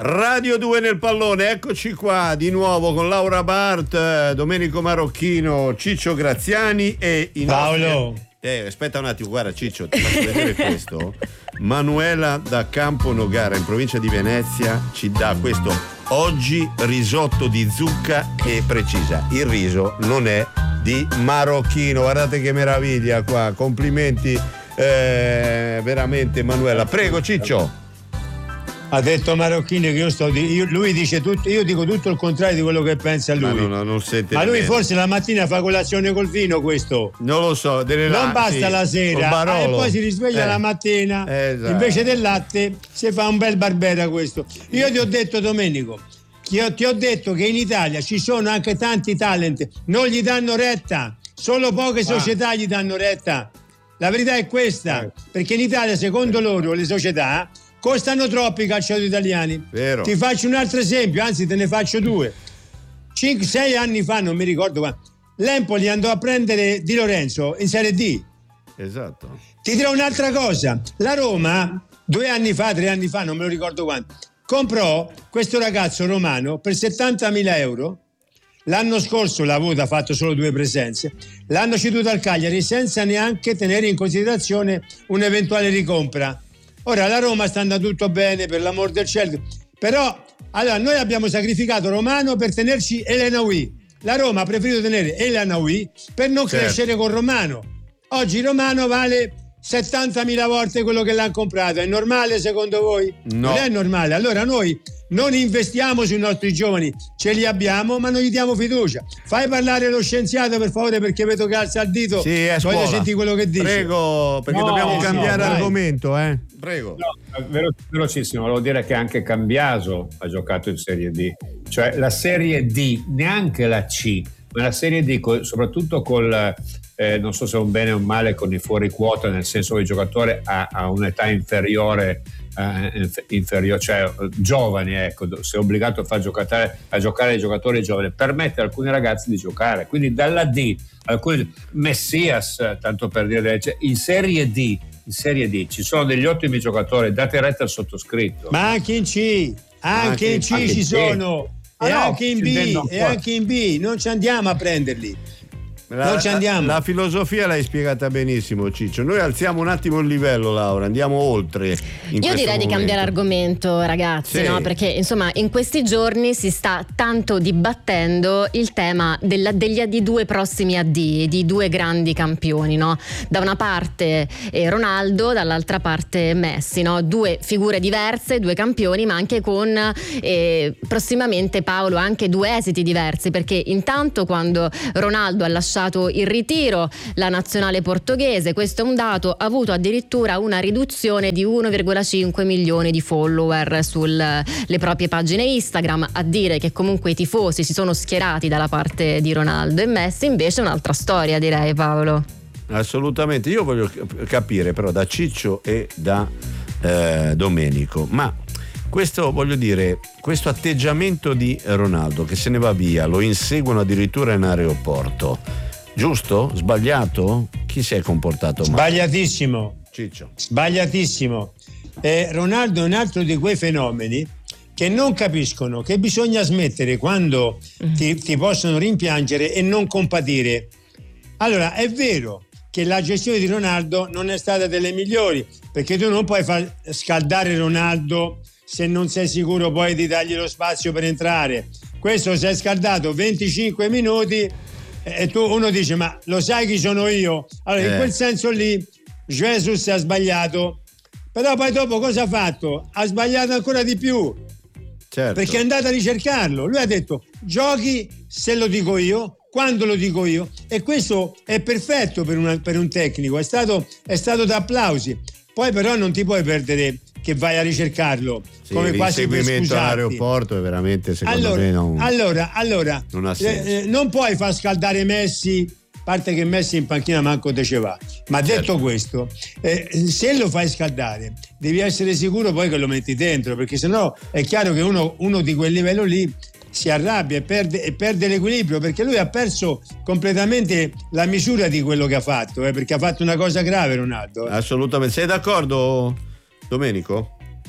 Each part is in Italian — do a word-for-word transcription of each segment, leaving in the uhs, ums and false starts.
Radio due nel pallone, eccoci qua di nuovo con Laura Bart, Domenico Marocchino, Ciccio Graziani e i Paolo. Nostri... Eh, aspetta un attimo, guarda Ciccio, ti faccio vedere questo. Manuela da Campo Nogara in provincia di Venezia ci dà questo oggi risotto di zucca e precisa, il riso non è di Marocchino, guardate che meraviglia qua, complimenti eh, veramente Manuela. Prego Ciccio. Ha detto Marocchino che io sto di, io, lui dice tutto, io dico tutto il contrario di quello che pensa lui. Ma, no, no, non sente Ma lui nemmeno. Forse la mattina fa colazione col vino, questo non lo so, delle non la- basta sì, la sera ah, e poi si risveglia eh. la mattina Esatto. invece del latte si fa un bel Barbera questo. Io ti ho detto Domenico, ti ho, ti ho detto che in Italia ci sono anche tanti talent, non gli danno retta, solo poche società ah. gli danno retta, la verità è questa, eh. perché in Italia secondo loro le società costano troppo i calciatori italiani. Vero. Ti faccio un altro esempio, anzi te ne faccio due. cinque sei anni fa, non mi ricordo quando, l'Empoli andò a prendere Di Lorenzo in Serie D. Esatto. Ti dirò un'altra cosa. La Roma, due anni fa, tre anni fa, non me lo ricordo quando, comprò questo ragazzo romano per settantamila euro. L'anno scorso l'ha avuto, ha fatto solo due presenze. L'hanno ceduto al Cagliari senza neanche tenere in considerazione un'eventuale ricompra. Ora la Roma sta andando tutto bene, per l'amor del cielo, però allora noi abbiamo sacrificato Romano per tenerci El Enaoui. La Roma ha preferito tenere El Enaoui per non certo. crescere con Romano. Oggi Romano vale settantamila volte quello che l'hanno comprato. È normale secondo voi? No. Non è normale. Allora noi non investiamo sui nostri giovani, ce li abbiamo ma non gli diamo fiducia. Fai parlare lo scienziato per favore, perché vedo che alza il dito. Sì, è voglio sentire quello che dice. Prego, perché no, dobbiamo cambiare no, argomento, eh. Prego. No, velo- velocissimo, volevo dire che anche Cambiaso ha giocato in Serie D, cioè la Serie D, neanche la C, ma la Serie D, col, soprattutto col eh, non so se è un bene o un male con i fuori quota, nel senso che il giocatore ha, ha un'età inferiore, eh, inferiore, cioè giovani, ecco, se è obbligato a far giocare a giocare ai giocatori giovani, permette a alcuni ragazzi di giocare, quindi dalla D alcuni Messias, tanto per dire, cioè, in Serie D in Serie D ci sono degli ottimi giocatori, date retta al sottoscritto. Ma anche in C, anche, anche in C anche ci sono, ah, e no, anche in B, e anche in B, non ci andiamo a prenderli. La, non ci andiamo. La, la filosofia l'hai spiegata benissimo Ciccio, noi alziamo un attimo il livello Laura, andiamo oltre in io direi momento. di cambiare argomento ragazzi, sì. no? Perché insomma in questi giorni si sta tanto dibattendo il tema della, degli A D due prossimi A D, di due grandi campioni, no? Da una parte eh, Ronaldo, dall'altra parte Messi, no? Due figure diverse, due campioni, ma anche con eh, prossimamente Paolo anche due esiti diversi, perché intanto quando Ronaldo ha lasciato il ritiro, la nazionale portoghese, questo è un dato, ha avuto addirittura una riduzione di uno virgola cinque milioni di follower sulle proprie pagine Instagram, a dire che comunque i tifosi si sono schierati dalla parte di Ronaldo. E Messi invece è un'altra storia, direi, Paolo. Assolutamente, io voglio capire però da Ciccio e da eh, Domenico, ma questo, voglio dire, questo atteggiamento di Ronaldo che se ne va via, lo inseguono addirittura in aeroporto, giusto? Sbagliato? Chi si è comportato male? Sbagliatissimo. Ciccio. Sbagliatissimo. Eh, Ronaldo è un altro di quei fenomeni che non capiscono che bisogna smettere quando ti, ti possono rimpiangere e non compatire. Allora, è vero che la gestione di Ronaldo non è stata delle migliori, perché tu non puoi far scaldare Ronaldo se non sei sicuro poi di dargli lo spazio per entrare. Questo si è scaldato venticinque minuti e tu uno dice ma lo sai chi sono io? Allora eh. in quel senso lì Jesus ha sbagliato, però poi dopo cosa ha fatto? Ha sbagliato ancora di più, certo. Perché è andato a ricercarlo, lui ha detto giochi se lo dico io, quando lo dico io, e questo è perfetto per, una, per un tecnico, è stato, è stato da applausi. Poi però non ti puoi perdere che vai a ricercarlo, sì, come quasi per scusarti. All'aeroporto è veramente, secondo allora, me non, allora, allora non ha senso. Eh, non puoi far scaldare Messi, a parte che Messi in panchina manco te ce va, ma certo. Detto questo, eh, se lo fai scaldare devi essere sicuro poi che lo metti dentro, perché sennò è chiaro che uno, uno di quel livello lì si arrabbia e perde, e perde l'equilibrio, perché lui ha perso completamente la misura di quello che ha fatto, eh, perché ha fatto una cosa grave Ronaldo. Assolutamente. Sei d'accordo, Domenico?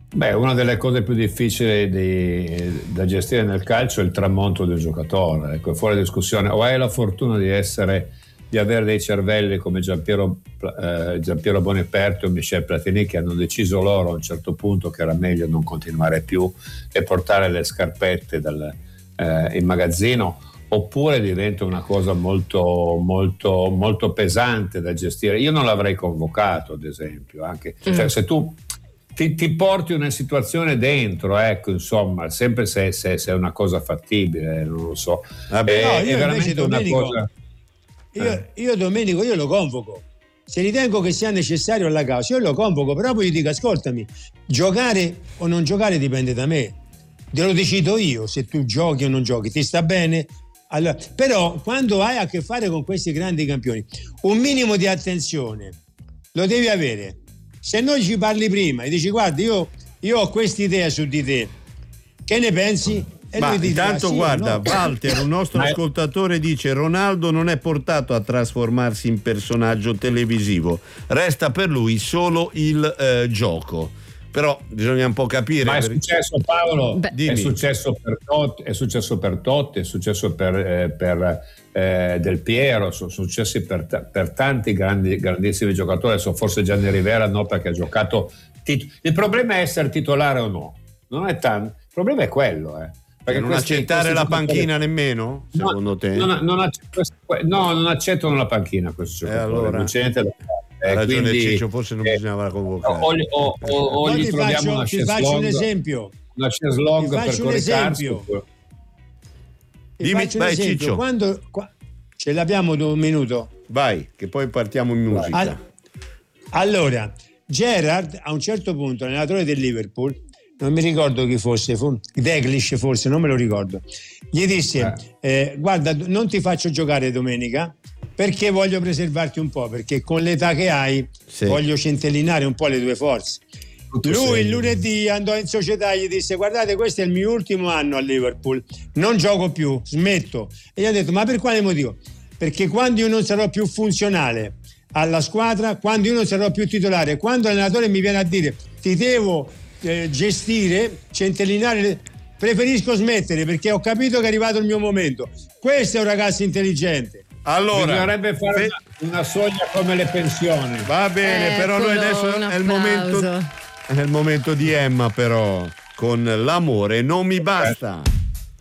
Beh, una delle cose più difficili di, da gestire nel calcio è il tramonto del giocatore, ecco, fuori discussione. O hai la fortuna di essere, di avere dei cervelli come Giampiero, eh, Giampiero Boniperti o Michel Platini, che hanno deciso loro a un certo punto che era meglio non continuare più e portare le scarpette dal, eh, in magazzino, oppure diventa una cosa molto, molto, molto pesante da gestire. Io non l'avrei convocato, ad esempio, anche mm. cioè, se tu Ti, ti porti una situazione dentro, ecco, insomma, sempre se, se, se è una cosa fattibile, non lo so. Vabbè, no, io è veramente Domenico, una cosa. Io, eh. io Domenico, io lo convoco. Se ritengo che sia necessario alla causa, io lo convoco, però poi gli dico, ascoltami, giocare o non giocare dipende da me. Te lo decido io, se tu giochi o non giochi, ti sta bene? Allora, però quando hai a che fare con questi grandi campioni, un minimo di attenzione lo devi avere. Se noi ci parli prima e dici guarda io, io ho questa idea su di te, che ne pensi? E ma lui intanto sì, guarda, no? Walter, un nostro ascoltatore dice: Ronaldo non è portato a trasformarsi in personaggio televisivo, resta per lui solo il eh, gioco. Però bisogna un po' capire. Ma è per... successo, Paolo, Beh, è successo per Totti, è successo per Totti, è successo per, eh, per eh, Del Piero, sono successi per, per tanti grandi, grandissimi giocatori. Adesso forse Gianni Rivera no, perché ha giocato tit- il problema è essere titolare o no, non è tanto, il problema è quello, eh. Perché non questi, accettare questi la panchina giocatori... nemmeno, secondo no, te? Non, non accetto, no, non accettano la panchina questi giocatori, allora... non c'è niente da fare. Ha ragione quindi, Ciccio, forse non eh, bisognava convocare. O, o, o, o gli ti troviamo faccio, una ti faccio un esempio. Una chaise longue ti per un esempio. Ti Dimmi, faccio vai un esempio. Ciccio. Quando, qua, ce l'abbiamo un minuto? Vai, che poi partiamo in musica. All, allora, Gerrard a un certo punto, allenatore del Liverpool, non mi ricordo chi fosse, Dalglish forse, non me lo ricordo, gli disse eh. Eh, guarda, non ti faccio giocare domenica perché voglio preservarti un po', perché con l'età che hai sì. voglio centellinare un po' le tue forze. Tutto lui sei. Il lunedì andò in società e gli disse guardate, questo è il mio ultimo anno a Liverpool, non gioco più, smetto. E gli ha detto ma per quale motivo? Perché quando io non sarò più funzionale alla squadra, quando io non sarò più titolare, quando l'allenatore mi viene a dire ti devo eh, gestire, centellinare, preferisco smettere perché ho capito che è arrivato il mio momento. Questo è un ragazzo intelligente. Allora, bisognerebbe fare fe- una, una soglia come le pensioni. Va bene, Eccolo, però noi adesso è il momento, è il momento di Emma, però con l'amore non mi basta.